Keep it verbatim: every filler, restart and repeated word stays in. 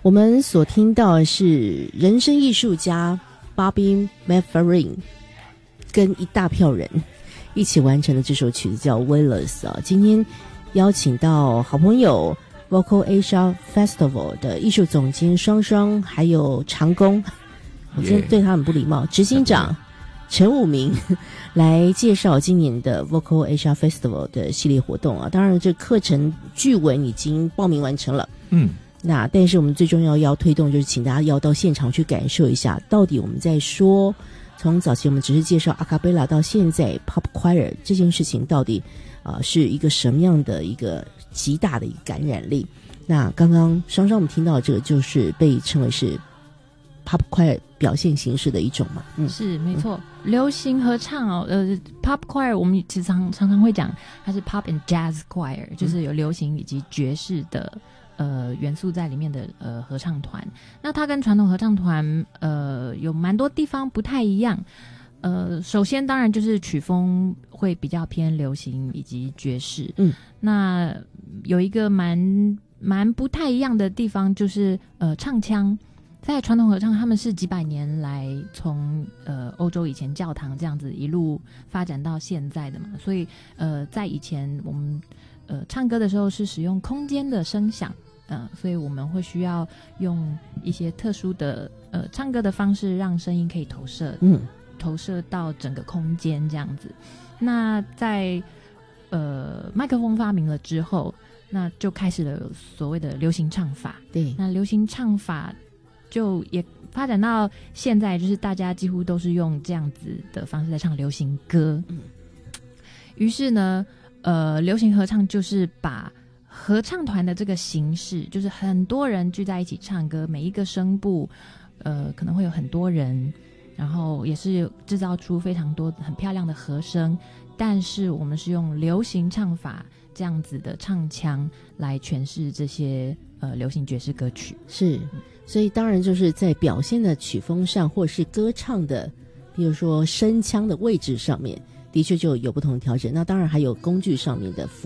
我们所听到的是人声艺术家 Bobby McFerrin 跟一大票人一起完成的这首曲子叫 Willis 啊。今天邀请到好朋友 Vocal Asia Festival 的艺术总监双双，还有长工，我今天对他很不礼貌，执行长陈武明来介绍今年的 Vocal Asia Festival 的系列活动啊。当然这课程剧文已经报名完成了，嗯，那但是我们最重要要推动就是请大家要到现场去感受一下，到底我们在说从早期我们只是介绍阿卡贝拉到现在 Pop Choir 这件事情到底啊、呃、是一个什么样的一个极大的一个感染力。那刚刚双双我们听到的这个就是被称为是 Pop Choir 表现形式的一种嘛， 嗯，是没错、嗯，流行合唱哦，呃 Pop Choir 我们其实常常常会讲它是 Pop and Jazz Choir，、嗯、就是有流行以及爵士的呃元素在里面的呃合唱团。那它跟传统合唱团呃有蛮多地方不太一样。呃，首先当然就是曲风会比较偏流行以及爵士。嗯，那有一个蛮蛮不太一样的地方就是呃唱腔。在传统合唱，他们是几百年来从呃欧洲以前教堂这样子一路发展到现在的嘛，所以呃在以前我们呃唱歌的时候是使用空间的声响，呃，所以我们会需要用一些特殊的呃唱歌的方式，让声音可以投射，嗯，投射到整个空间这样子。那在呃麦克风发明了之后，那就开始了所谓的流行唱法。对，那流行唱法就也发展到现在，就是大家几乎都是用这样子的方式在唱流行歌。嗯，于是呢，呃，流行合唱就是把合唱团的这个形式，就是很多人聚在一起唱歌，每一个声部，呃，可能会有很多人，然后也是制造出非常多很漂亮的和声，但是我们是用流行唱法这样子的唱腔来诠释这些呃流行爵士歌曲。 是。所以当然就是在表现的曲风上，或是歌唱的比如说声腔的位置上面的确就有不同的调整，那当然还有工具上面的辅